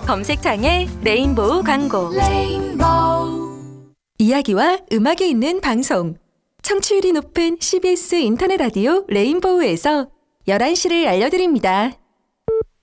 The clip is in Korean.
검색창에 레인보우 광고. 이야기와 음악이 있는 방송. 청취율이 높은 CBS 인터넷 라디오 레인보우에서 11시를 알려드립니다.